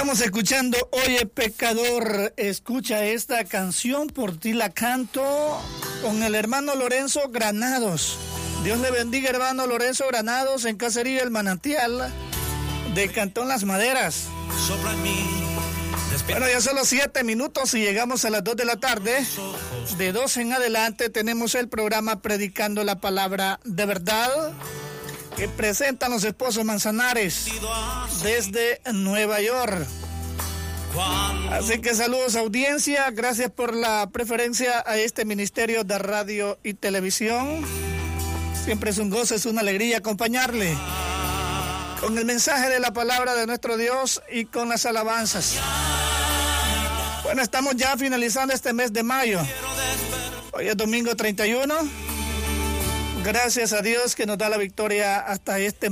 Estamos escuchando Oye Pecador, escucha esta canción, por ti la canto, con el hermano Lorenzo Granados. Dios le bendiga, hermano Lorenzo Granados, en Cacería El Manantial de Cantón Las Maderas. Bueno, ya son los 7 minutos y llegamos a las 2 de la tarde. De 2 en adelante tenemos el programa Predicando la Palabra de Verdad, que presentan los esposos Manzanares desde Nueva York. Así que saludos, audiencia, gracias por la preferencia a este ministerio de radio y televisión. Siempre es un gozo, es una alegría acompañarle con el mensaje de la palabra de nuestro Dios y con las alabanzas. Bueno, estamos ya finalizando este mes de mayo. Hoy es domingo 31. Gracias a Dios que nos da la victoria hasta este